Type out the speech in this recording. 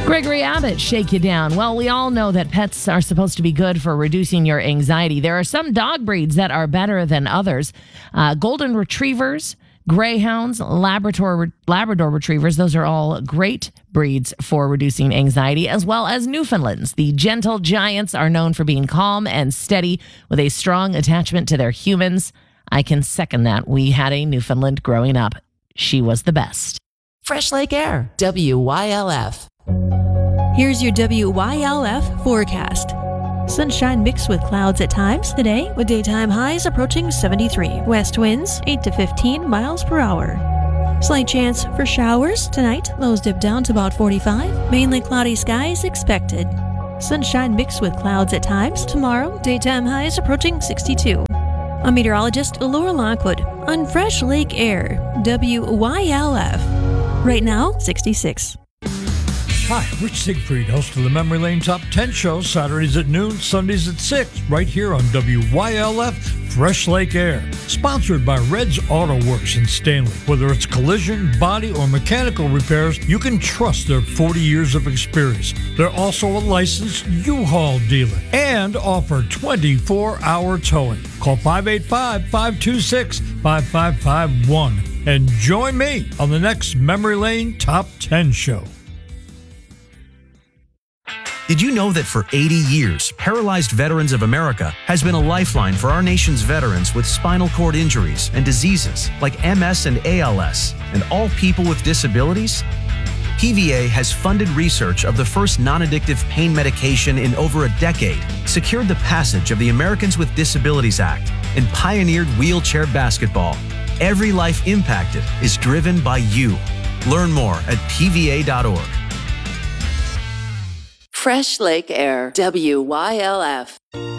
Gregory Abbott, Shake You Down. Well, we all know that pets are supposed to be good for reducing your anxiety. There are some dog breeds that are better than others. Golden Retrievers, Greyhounds, Labrador Retrievers, those are all great breeds for reducing anxiety, as well as Newfoundlands. The gentle giants are known for being calm and steady with a strong attachment to their humans. I can second that. We had a Newfoundland growing up. She was the best. Fresh Lake Air, WYLF. Here's your WYLF forecast. Sunshine mixed with clouds at times today, with daytime highs approaching 73. West winds 8 to 15 miles per hour. Slight chance for showers tonight. Lows dip down to about 45. Mainly cloudy skies expected. Sunshine mixed with clouds at times tomorrow. Daytime highs approaching 62. I'm meteorologist Laura Lockwood on Fresh Lake Air, WYLF. Right now, 66. Hi, Rich Siegfried, host of the Memory Lane Top 10 show, Saturdays at noon, Sundays at 6, right here on WYLF Fresh Lake Air. Sponsored by Red's Auto Works in Stanley. Whether it's collision, body, or mechanical repairs, you can trust their 40 years of experience. They're also a licensed U-Haul dealer and offer 24-hour towing. Call 585-526-5551 and join me on the next Memory Lane Top 10 show. Did you know that for 80 years, Paralyzed Veterans of America has been a lifeline for our nation's veterans with spinal cord injuries and diseases like MS and ALS, and all people with disabilities? PVA has funded research of the first non-addictive pain medication in over a decade, secured the passage of the Americans with Disabilities Act, and pioneered wheelchair basketball. Every life impacted is driven by you. Learn more at pva.org. Fresh Lake Air, WYLF.